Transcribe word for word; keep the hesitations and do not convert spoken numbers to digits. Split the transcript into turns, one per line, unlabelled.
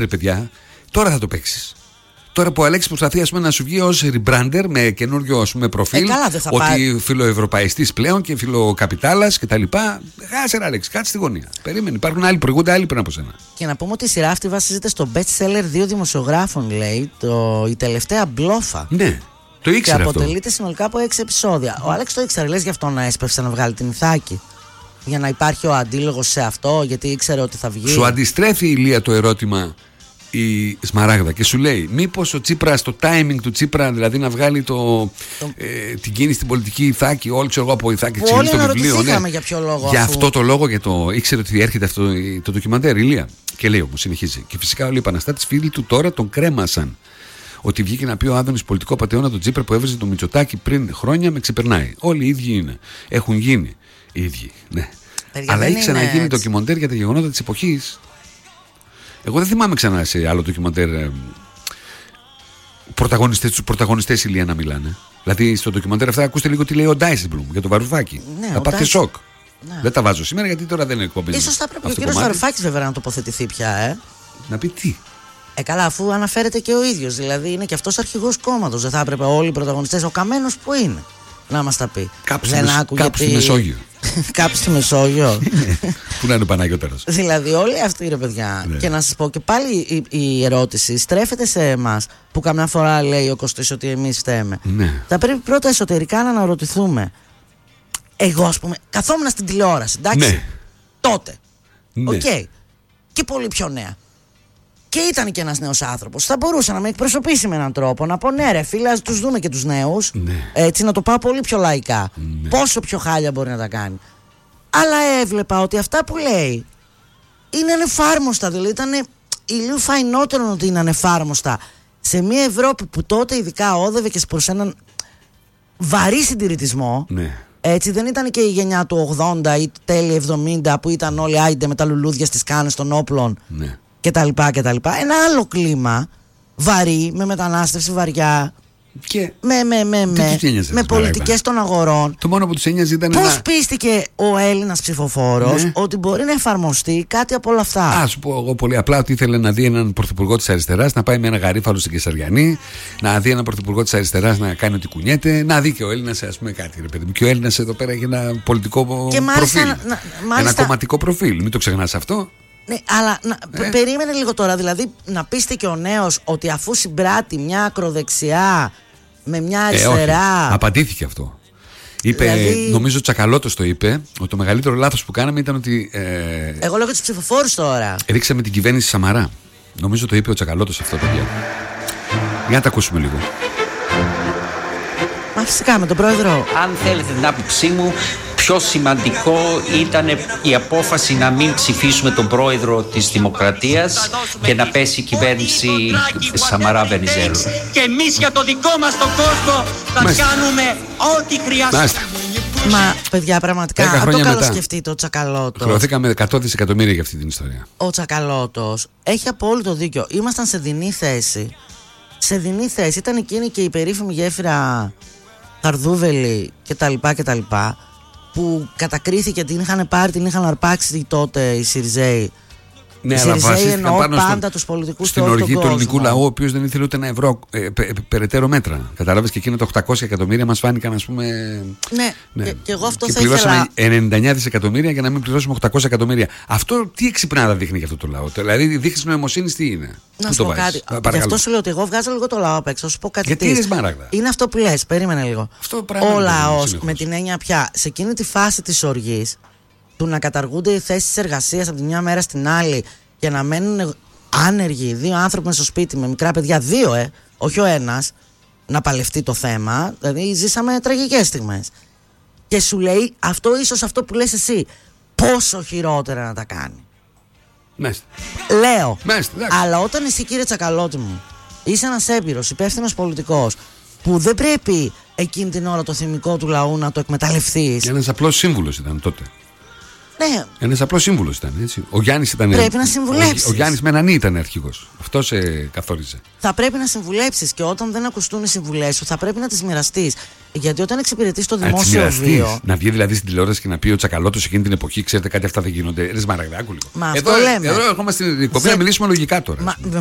ρε παιδιά, τώρα θα το παίξεις. Τώρα που ο Αλέξης προσπαθεί, ας πούμε, να σου βγει ως rebrander με καινούριο, ας πούμε, προφίλ,
ε,
ότι πάει... φιλοευρωπαϊστής πλέον και φιλοκαπιτάλας και τα λοιπά. Χάσε ρε Αλέξη, κάτσε στη γωνία. Περίμενε, υπάρχουν άλλοι, προηγούνται άλλοι πριν από σένα.
Και να πούμε ότι η σειρά αυτή βασίζεται στο best seller δύο δημοσιογράφων, λέει, το... η τελευταία μπλόφα.
Ναι, το ήξερα.
Και αποτελείται
αυτό.
συνολικά από έξι επεισόδια. Ο Άλεξ το ήξερε, λες γι' αυτό να έσπευσε να βγάλει την Ιθάκη. Για να υπάρχει ο αντίλογος σε αυτό, γιατί ήξερε ότι θα βγει.
Σου αντιστρέφει, Ηλία, το ερώτημα η Σμαράγδα και σου λέει μήπως ο Τσίπρας, το timing του Τσίπρα, δηλαδή να βγάλει το, το... Ε, την κίνηση στην πολιτική Ιθάκη, όλοι ξέρω εγώ από Ιθάκη,
όλοι
το βιβλίο, ναι.
Για ποιο λόγο,
για
αφού...
αυτό το λόγο, για το ήξερε ότι έρχεται αυτό το ντοκιμαντέρ, Ηλία. Και λέει όμως, συνεχίζει. Και φυσικά όλοι οι επαναστάτες φίλοι του τώρα τον κρέμασαν. Ότι βγήκε να πει ο Άδωνης πολιτικό πατεώνα τον Τσίπρα που έβριζε τον Μητσοτάκη πριν χρόνια με ξεπερνάει. Όλοι οι ίδιοι είναι. Έχουν γίνει οι ίδιοι. Ναι.
Παιδιά,
αλλά έχει ξαναγίνει
το
ντοκιμαντέρ για τα γεγονότα της εποχής. Εγώ δεν θυμάμαι ξανά σε άλλο ντοκιμαντέρ ε, πρωταγωνιστές, τους πρωταγωνιστές, Ηλία, να μιλάνε. Δηλαδή στο ντοκιμαντέρ αυτά ακούστε λίγο τι λέει ο Ντάισελμπλουμ για το Βαρουφάκι.
Ναι,
θα πάτε σοκ.
Ναι.
Δεν τα βάζω σήμερα γιατί τώρα δεν είναι εκπομπή.
Ίσως θα πρέπει ο κύριος Βαρουφάκης βέβαια να τοποθετηθεί πια, ε.
Να πει τι.
Ε, καλά, αφού αναφέρεται και ο ίδιος. Δηλαδή είναι και αυτός αρχηγός κόμματος. Δεν θα έπρεπε όλοι οι πρωταγωνιστές, ο Καμένος που είναι, να μας τα πει.
Κάπου
δεν
στη,
άκουγε
κάπου
τι...
στη Μεσόγειο.
Κάπου στη Μεσόγειο.
Πού να είναι ο Παναγιώταρας.
Δηλαδή όλοι αυτοί, ρε παιδιά. Ναι. Και να σας πω και πάλι η, η ερώτηση στρέφεται σε εμάς που καμιά φορά λέει ο Κωστής ότι εμείς φταίμε.
Ναι.
Θα πρέπει πρώτα εσωτερικά να αναρωτηθούμε. Εγώ, ας πούμε, καθόμουν στην τηλεόραση, εντάξει.
Ναι.
Τότε.
Ναι.
Οκ. Okay. Και πολύ πιο νέα. Και ήταν και ένας νέος άνθρωπος. Θα μπορούσε να με εκπροσωπήσει με έναν τρόπο. Να πω ναι, ρε φίλε, ας τους δούμε και τους νέους. Ναι. Έτσι, να το πάω πολύ πιο λαϊκά. Ναι. Πόσο πιο χάλια μπορεί να τα κάνει. Αλλά έβλεπα ότι αυτά που λέει είναι ανεφάρμοστα. Δηλαδή, ήταν ηλίου φαϊνότερο ότι είναι ανεφάρμοστα. Σε μια Ευρώπη που τότε ειδικά όδευε και προς έναν βαρύ συντηρητισμό. Ναι. Έτσι, δεν ήταν και η γενιά του ογδόντα ή τέλη εβδομήντα που ήταν όλοι άιντε με τα λουλούδια στις κάνες των όπλων. Ναι. Και τα λοιπά και τα λοιπά. Ένα άλλο κλίμα, βαρύ, με μετανάστευση βαριά, και με, με, με, με, με πολιτικές των αγορών.
Το μόνο που τους ένοιαζε ήταν
πώς
να...
πίστηκε ο Έλληνας ψηφοφόρος, ναι, ότι μπορεί να εφαρμοστεί κάτι από όλα αυτά.
Α σου πω εγώ πολύ απλά ότι ήθελε να δει έναν πρωθυπουργό της αριστεράς να πάει με ένα γαρίφαλο στην Κεσαριανή, να δει έναν πρωθυπουργό της αριστεράς να κάνει ότι κουνιέται, να δει και ο Έλληνας, ας πούμε, κάτι, ρε παιδί μου. Και ο Έλληνας εδώ πέρα έχει ένα πολιτικό και προφίλ. Να, να, μάλιστα... Ένα κομματικό προφίλ. Μην το ξεχνάς αυτό.
Ναι, αλλά να, ε? περίμενε λίγο τώρα. Δηλαδή, να πείστε και ο νέος ότι αφού συμπράττει μια ακροδεξιά με μια αριστερά.
Ε, απαντήθηκε αυτό. Είπε, δηλαδή... νομίζω ο Τσακαλώτος το είπε, ότι το μεγαλύτερο λάθος που κάναμε ήταν ότι. Ε,
εγώ λέω για τους ψηφοφόρους τώρα.
Ρίξαμε την κυβέρνηση Σαμαρά. Νομίζω το είπε ο Τσακαλώτος αυτό, παιδιά. Για να τα ακούσουμε λίγο.
Μα φυσικά με τον πρόεδρο.
Αν θέλετε την άποψή μου, πιο σημαντικό ήταν η απόφαση να μην ψηφίσουμε τον πρόεδρο της Δημοκρατίας και να πέσει η κυβέρνηση Σαμαρά Βενιζέλου.
Και εμείς για το δικό μας τον κόσμο θα Μάλιστα. κάνουμε ό,τι χρειάζεται.
Μα παιδιά, πραγματικά αν το καλοσκεφτείτε ο Τσακαλώτος.
Χρεωθήκαμε εκατό δισεκατομμύρια για αυτή την ιστορία.
Ο Τσακαλώτος έχει απόλυτο δίκιο. Ήμασταν σε δεινή θέση. Σε δεινή θέση ήταν εκείνη και η περίφημη γέφυρα Χαρδούβελη κτλ. κτλ. Που κατακρίθηκε, την είχαν πάρει, την είχαν αρπάξει τότε οι Σιριζέοι.
Ναι,
οι
αλλά
Σιριζέοι εννοώ πάντα
στο,
τους πολιτικούς
στην οργή του ελληνικού λαού, ο οποίος δεν ήθελε ούτε ένα ευρώ ε, πε, πε, περαιτέρω μέτρα. Κατάλαβες, και εκείνα τα οκτακόσια εκατομμύρια μας φάνηκαν, ας πούμε.
Ναι, ναι. Και, και εγώ αυτό
και
θα ήθελα.
Πληρώσαμε ενενήντα εννέα δισεκατομμύρια για να μην πληρώσουμε οκτακόσια εκατομμύρια. Αυτό τι εξυπνάδα δείχνει για αυτό το λαό. Δηλαδή, δείχνει νοημοσύνη, τι είναι.
Να σου πω κάτι. Γι' αυτό σου λέω ότι εγώ βγάζω λίγο το λαό απ' έξω. Θα σου πω κάτι.
Γιατί είναι Σμαράγδα.
Είναι αυτό που λες. Περίμενε λίγο. Ο λαός με την έννοια πια σε εκείνη τη φάση της οργής του να καταργούνται οι θέσεις εργασίας από τη μια μέρα στην άλλη και να μένουν άνεργοι δύο άνθρωποι στο σπίτι με μικρά παιδιά, δύο ε, όχι ο ένας, να παλευτεί το θέμα. Δηλαδή ζήσαμε τραγικές στιγμές. Και σου λέει αυτό, ίσως αυτό που λες εσύ, πόσο χειρότερα να τα κάνει.
Μάλιστα.
Λέω.
Μάλιστα,
αλλά όταν εσύ, κύριε Τσακαλώτη μου, είσαι ένας έμπειρος, υπεύθυνος πολιτικός, που δεν πρέπει εκείνη την ώρα το θυμικό του λαού να το εκμεταλλευτείς.
Και ένας απλός σύμβουλος ήταν τότε.
Ναι.
Ένας απλός σύμβουλος ήταν, έτσι. Ο Γιάννης ήταν.
Πρέπει να συμβουλέψεις.
Ο, ο Γιάννης με έναν ή ήταν αρχηγός. Αυτό σε καθόριζε.
Θα πρέπει να συμβουλέψεις και όταν δεν ακουστούν οι συμβουλές σου, θα πρέπει να τις μοιραστείς. Γιατί όταν εξυπηρετείς το δημόσιο βίο.
Να βγει δηλαδή στην τηλεόραση και να πει ο Τσακαλώτος εκείνη την εποχή, ξέρετε κάτι, αυτά δεν γίνονται. Ρε Σμαραγδάκου λίγο.
Μα
εδώ,
αυτό λέμε.
Εδώ ερχόμαστε στην εκπομπή να μιλήσουμε λογικά τώρα. Μα,